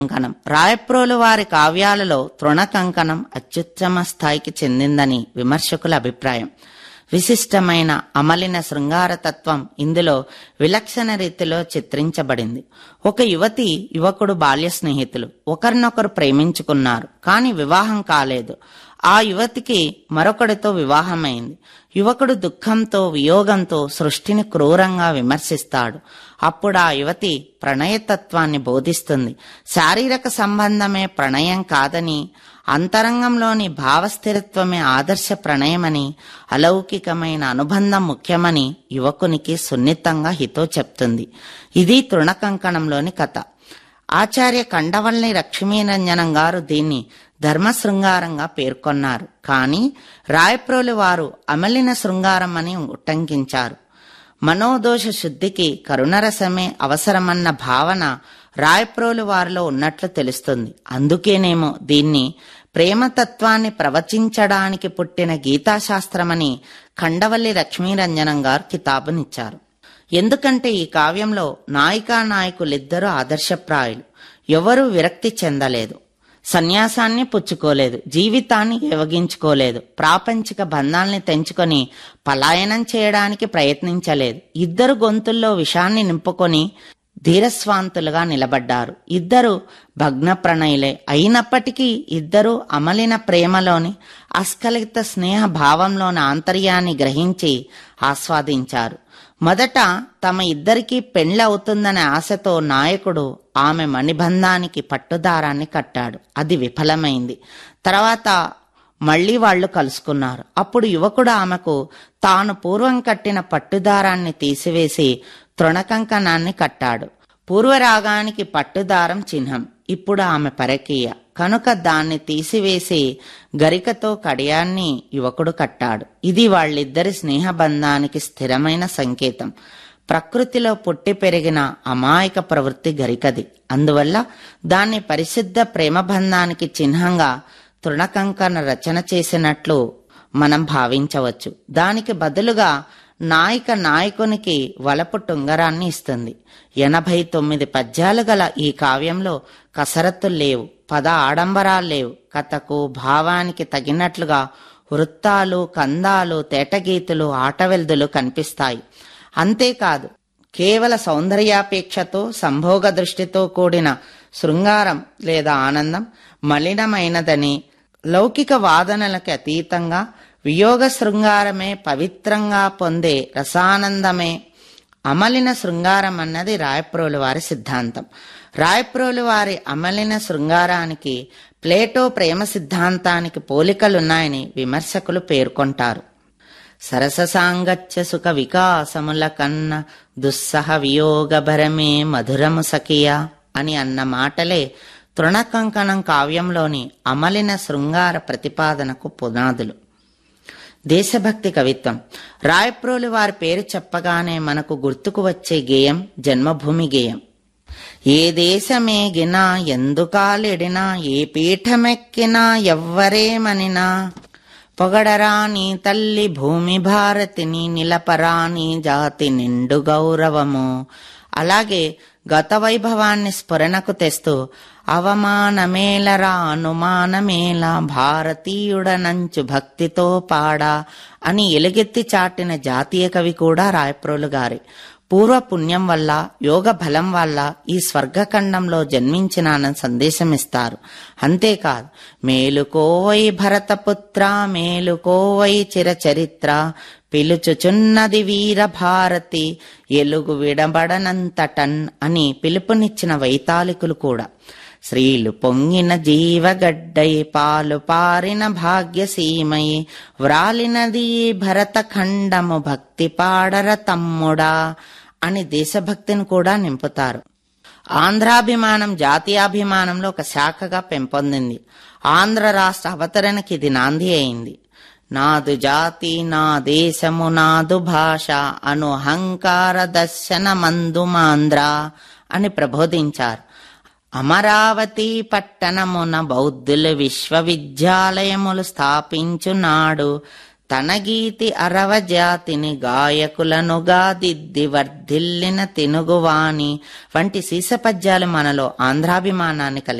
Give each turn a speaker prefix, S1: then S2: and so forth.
S1: కంకణం. రాయప్రోలు వారి కావ్యాలలో తృణకంకణం అత్యుత్తమ స్థాయికి చెందిందని విమర్శకుల అభిప్రాయం. విశిష్టమైన అమలిన శృంగారతత్వం ఇందులో విలక్షణ రీతిలో చిత్రించబడింది. ఒక యువతి యువకుడు బాల్య స్నేహితులు, ఒకరినొకరు ప్రేమించుకున్నారు, కానీ వివాహం కాలేదు. ఆ యువతికి మరొకడితో వివాహమైంది. యువకుడు దుఃఖంతో వియోగంతో సృష్టిని క్రూరంగా విమర్శిస్తాడు. అప్పుడు ఆ యువతి ప్రణయతత్వాన్ని బోధిస్తుంది. శారీరక సంబంధమే ప్రణయం కాదని, అంతరంగంలోని భావస్థిరత్వమే ఆదర్శ ప్రణయమని, అలౌకికమైన అనుబంధం ముఖ్యమని యువకునికి సున్నితంగా హితో చెప్తుంది. ఇది తృణకంకణంలోని కథ. ఆచార్య కండవల్లి లక్ష్మీరంజనం గారు దీన్ని ధర్మశృంగారంగా పేర్కొన్నారు. కానీ రాయప్రోలు వారు అమలిన శృంగారం అని ఉటంకించారు. మనోదోష శుద్ధికి కరుణరసమే అవసరమన్న భావన రాయప్రోలు వారిలో ఉన్నట్లు తెలుస్తుంది. అందుకేనేమో దీన్ని ప్రేమతత్వాన్ని ప్రవచించడానికి పుట్టిన గీతాశాస్త్రమని కండవల్లి లక్ష్మీరంజనం గారు కితాబునిచ్చారు. ఎందుకంటే ఈ కావ్యంలో నాయికా నాయకులిద్దరూ ఆదర్శప్రాయులు. ఎవరూ విరక్తి చెందలేదు, సన్యాసాన్ని పుచ్చుకోలేదు, జీవితాన్ని ఏవగించుకోలేదు, ప్రాపంచిక బంధాల్ని తెంచుకొని పలాయనం చేయడానికి ప్రయత్నించలేదు. ఇద్దరు గొంతుల్లో విషాన్ని నింపుకొని ధీరస్వాంతులుగా నిలబడ్డారు. ఇద్దరు భగ్న ప్రణయులే అయినప్పటికీ ఇద్దరూ అమలిన ప్రేమలోని అస్ఖలిత స్నేహ భావంలోని ఆంతర్యాన్ని గ్రహించి ఆస్వాదించారు. మొదట తమ ఇద్దరికీ పెండ్లి అవుతుందనే ఆశతో నాయకుడు ఆమె మణిబంధానికి పట్టుదారాన్ని కట్టాడు. అది విఫలమైంది. తర్వాత మళ్లీ వాళ్లు కలుసుకున్నారు. అప్పుడు యువకుడు ఆమెకు తాను పూర్వం కట్టిన పట్టుదారాన్ని తీసివేసి తృణకంకణాన్ని కట్టాడు. పూర్వరాగానికి పట్టుదారం చిహ్నం. ఇప్పుడు ఆమె పరకీయ కనుక దాన్ని తీసివేసి గరికతో కడియాన్ని యువకుడు కట్టాడు. ఇది వాళ్ళిద్దరి స్నేహబంధానికి స్థిరమైన సంకేతం. ప్రకృతిలో పుట్టి పెరిగిన అమాయక ప్రవృత్తి గరికది. అందువల్ల దాన్ని పరిశుద్ధ ప్రేమబంధానికి చిహ్నంగా తృణకంకణ రచన చేసినట్లు మనం భావించవచ్చు. దానికి బదులుగా నాయిక నాయకునికి వలపు టుంగరాన్ని ఇస్తుంది. 89 పద్యాలు గల ఈ కావ్యంలో కసరత్తులు లేవు, పద ఆడంబరాలు లేవు. కథకు భావానికి తగినట్లుగా వృత్తాలు, కందాలు, తేటగీతులు, ఆటవెల్దులు కనిపిస్తాయి. అంతేకాదు కేవల సౌందర్యాపేక్షతో సంభోగ దృష్టితో కూడిన శృంగారం లేదా ఆనందం మలినమైనదని, లౌకిక వాదనలకు అతీతంగా వియోగ శృంగారమే పవిత్రంగా పొందే రసానందమే అమలిన శృంగారం అన్నది రాయప్రోలు వారి సిద్ధాంతం. రాయప్రోలు వారి అమలిన శృంగారానికి ప్లేటో ప్రేమ సిద్ధాంతానికి పోలికలున్నాయని విమర్శకులు పేర్కొంటారు. సరస సాంగత్య సుఖ వికాసముల కన్న దుస్సహ వియోగ భరమే మధురము సఖియా అని అన్న మాటలే తృణకంకణం కావ్యంలోని అమలిన శృంగార ప్రతిపాదనకు పునాదులు. దేశభక్తి కవిత్వం. రాయప్రోలు వారి పేరు చెప్పగానే మనకు గుర్తుకు వచ్చే గేయం జన్మభూమి గేయం. ఏ దేశమేగినా ఎందుకాలెడినా ఏ పీఠమెక్కినా ఎవ్వరేమనినా పొగడరాని తల్లి భూమి భారతిని నిలపరాని జాతి నిండు గౌరవము. అలాగే గత వైభవాన్ని స్ఫురణకు తెస్తూ అవమానమేలరా అనుమానమేల భారతీయుడనంచు భక్తితో పాడా అని ఎలుగెత్తి చాటిన జాతీయ కవి కూడా రాయప్రోలు గారి. పూర్వ పుణ్యం వల్ల, యోగ బలం వల్ల ఈ స్వర్గఖండంలో జన్మించినానని సందేశమిస్తారు. అంతేకాదు మేలుకోవై భరతపుత్ర మేలుకోవై చిరచరిత్ర పిలుచుచున్నది వీర భారతి ఎలుగు విడబడనంతటన్ అని పిలుపునిచ్చిన వైతాళికులు కూడా. శ్రీలు పొంగిన జీవగడ్డై పాలు పారిన భాగ్యసీమై వ్రాలినది భరత ఖండము భక్తి పాడర తమ్ముడా అని దేశభక్తిని కూడా నింపుతారు. ఆంధ్రాభిమానం జాతీయాభిమానంలో ఒక శాఖగా పెంపొందింది. ఆంధ్ర రాష్ట్ర అవతరణకి ఇది నాంది అయింది. నాదు జాతి నా దేశము నాదు భాష అను అహంకార దర్శన మందుమాంధ్ర అని ప్రబోధించారు. అమరావతి పట్టణమున బౌద్ధులు విశ్వవిద్యాలయములు స్థాపించునాడు తన గీతి అరవజాతిని గాయకులనుగా దిద్ది వర్ధిల్లిన తెనుగువాణి వంటి సీసపద్యాలు మనలో ఆంధ్రాభిమానాన్ని